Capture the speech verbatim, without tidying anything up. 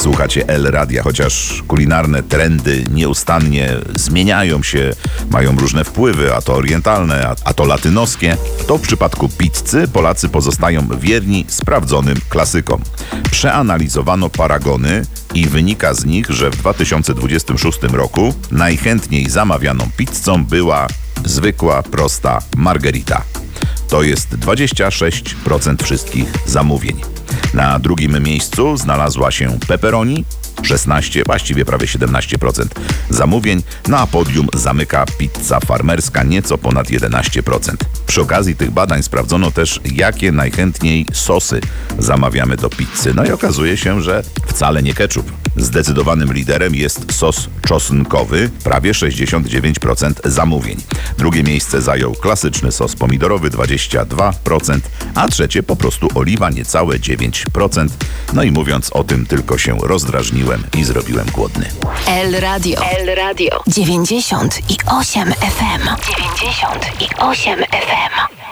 Słuchacie El Radia, chociaż kulinarne trendy nieustannie zmieniają się, mają różne wpływy, a to orientalne, a, a to latynoskie, to w przypadku pizzy Polacy pozostają wierni sprawdzonym klasykom. Przeanalizowano paragony i wynika z nich, że w dwa tysiące dwudziestym szóstym roku najchętniej zamawianą pizzą była zwykła, prosta margherita. To jest dwadzieścia sześć procent wszystkich zamówień. Na drugim miejscu znalazła się pepperoni, szesnaście, właściwie prawie siedemnaście procent zamówień. Na podium zamyka pizza farmerska, nieco ponad jedenaście procent. Przy okazji tych badań sprawdzono też, jakie najchętniej sosy zamawiamy do pizzy. No i okazuje się, że wcale nie ketchup. Zdecydowanym liderem jest sos czosnkowy, prawie sześćdziesiąt dziewięć procent zamówień. Drugie miejsce zajął klasyczny sos pomidorowy, dwadzieścia dwa procent, a trzecie po prostu oliwa, niecałe dziewięć procent. No i mówiąc o tym, tylko się rozdrażniłem i zrobiłem głodny. El Radio. El Radio. dziewięćdziesiąt i osiem F M. dziewięćdziesiąt i osiem F M.